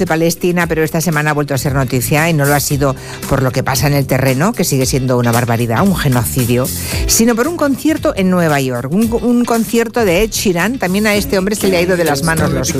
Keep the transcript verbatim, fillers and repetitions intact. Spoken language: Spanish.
de Palestina, pero esta semana ha vuelto a ser noticia y no lo ha sido por lo que pasa en el terreno, que sigue siendo una barbaridad, un genocidio, sino por un concierto en Nueva York, un, un concierto de Ed Sheeran. También a este hombre se le ha ido de las manos lo suyo.